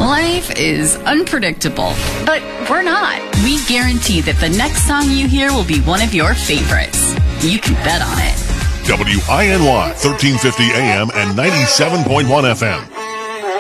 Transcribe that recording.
Life is unpredictable, but we're not. We guarantee that the next song you hear will be one of your favorites. You can bet on it. WINY 1350 AM and 97.1 FM.